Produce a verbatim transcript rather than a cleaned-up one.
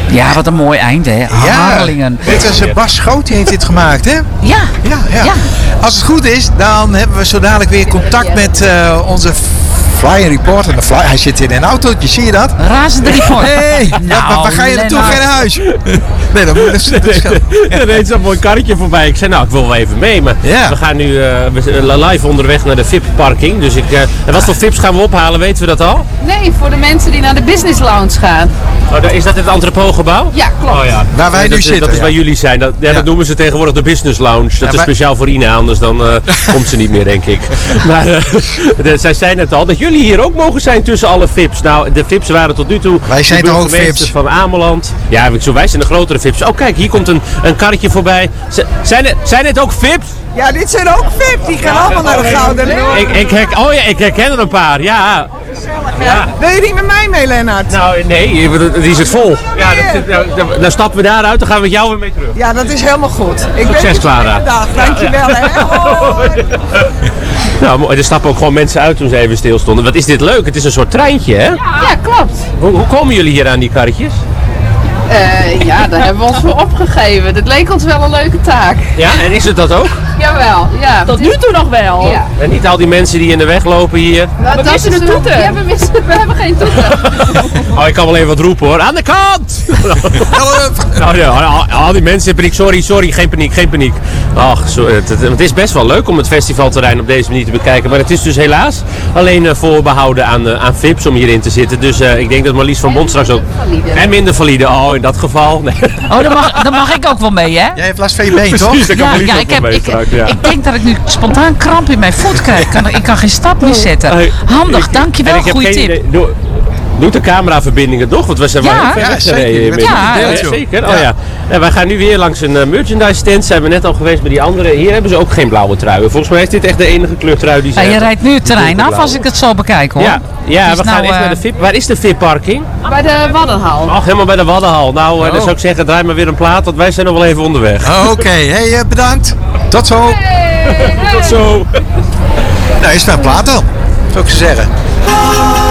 Ja, wat een mooi eind, hè? Harlingen. Dit was uh, Bas Schoot, die heeft dit gemaakt, hè? Ja. Ja, ja. Ja. Als het goed is, dan hebben we zo dadelijk weer contact met uh, onze Flyer Reporter. De Flyer, hij zit in een autootje, zie je dat? Razende report. Hey, Nou, ja, waar ga je naartoe? Lennart. Geen huis. Nee, dan moet je dus Er reed zo'n mooi karretje voorbij. Ik zei, nou, ik wil wel even mee. Maar Ja. we gaan nu uh, we zijn live onderweg naar de V I P-parking. Dus ik, uh, en wat voor V I Ps gaan we ophalen, weten we dat al? Nee, voor de mensen die naar de business lounge gaan. Oh, da- is dat het entrepotgebouw? Ja, klopt. Oh, ja. Waar wij Nee, nu dat, zitten, Dat is ja. waar jullie zijn. Dat, ja, Ja. dat noemen ze tegenwoordig de business lounge. Dat Ja, is wij- speciaal voor Ina, anders dan uh, komt ze niet meer, denk ik. Maar uh, de- zij zei net al dat jullie hier ook mogen zijn tussen alle V I Ps. Nou, de V I Ps waren tot nu toe Wij zijn de toch ook burgemeester V I Ps? van Ameland. Ja, zo, wij zijn de grotere V I Ps. Oh, kijk, hier komt een, een karretje voorbij. Z- Zijn het, zijn het ook V I Ps? Ja, dit zijn ook V I P, die gaan allemaal naar de Gouden Leeuw. Ik, ik, herk- oh ja, ik herken er een paar, ja. Ja. Wil je niet met mij mee, Lennart? Nou, nee, die zit vol. Ja, dat zit, nou, dan, dan stappen we daaruit, dan gaan we met jou weer mee terug. Ja, dat is helemaal goed. Ik Succes, wens je Clara. een dag. Dankjewel, hè. Hoi. Nou, mooi, er stappen ook gewoon mensen uit toen ze even stilstonden. Wat is dit leuk? Het is een soort treintje, hè? Ja, klopt. Hoe, hoe komen jullie hier aan die karretjes? Eh, ja, daar hebben we ons voor opgegeven. Dat leek ons wel een leuke taak. Ja, en is het dat ook? Jawel, ja. Tot nu toe nog wel. Ja. En niet al die mensen die in de weg lopen hier. Nou, We dat missen is een een- toeter. Ja, we, missen, we hebben geen toeter. Oh, ik kan wel even wat roepen hoor. Aan de kant! Nou ja, al, al die mensen in paniek. Sorry, sorry, geen paniek, geen paniek. Ach, zo, het, het, het is best wel leuk om het festivalterrein op deze manier te bekijken. Maar het is dus helaas alleen uh, voorbehouden aan, uh, aan V I Ps om hierin te zitten. Dus uh, ik denk dat Marlies van Bont straks ook... valide. En minder valide. Oh, in dat geval. Nee. Oh, dan mag, dan mag ik ook wel mee, hè? Jij hebt last van je been, toch? Precies, daar kan Ja, Marlies ja, ook ik, wel heb, mee ik, straks, ja. ik denk dat ik nu spontaan kramp in mijn voet krijg. Ik kan, ik kan geen stap meer zetten. Hey, Handig, ik- dankjewel. en ik heb Goeie geen tip. idee. Doe, doet de cameraverbindingen toch? Want we zijn wel Ja. heel ver Ja, weggereden zeker. Je bent inmiddels. Ja, gedeeld, joh. zeker. Ja. Oh ja. En wij gaan nu weer langs een uh, merchandise stand. Zijn we net al geweest bij die andere. Hier hebben ze ook geen blauwe truien. Volgens mij is dit echt de enige kleurtrui die ze Ja, je hebben. rijdt nu het terrein af donkerblauwe. als ik het zo bekijk, hoor. Ja, ja Het we is gaan nou, echt eh, naar de V I P. Waar is de V I P-parking? Bij de Waddenhal. Ach, helemaal bij de Waddenhal. Nou, uh, dan Oh. zou ik zeggen, draai maar weer een plaat, want wij zijn nog wel even onderweg. Oké, hey, uh, bedankt. Tot zo. Tot zo. Nou, is het een plaat dan, zou ik ze zeggen.